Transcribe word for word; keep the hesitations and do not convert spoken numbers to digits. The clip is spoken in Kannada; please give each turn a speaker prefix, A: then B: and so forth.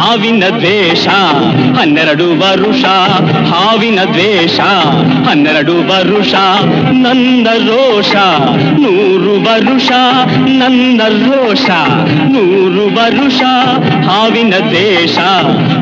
A: ಹಾವಿನ ದ್ವೇಷ ಹನ್ನೆರಡು ವರುಷ, ಹಾವಿನ ದ್ವೇಷ ಹನ್ನೆರಡು ವರುಷ, ನನ್ನ ರೋಷ ನೂರು ವರುಷ, ನನ್ನ ರೋಷ ನೂರು ವರುಷ, ಹಾವಿನ ದ್ವೇಷ